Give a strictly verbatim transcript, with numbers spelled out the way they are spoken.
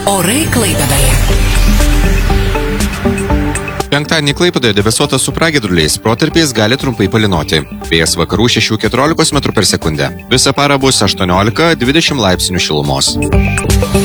Orai Klaipėdoje. Penktadienį Klaipėdoje debesuota su pragiedruliais, protarpiais gali trumpai palynoti. Vėjas vakarų šešių keturiolikos metrų per sekundę. Visą parą bus aštuoniolika dvidešimt laipsnių šilumos.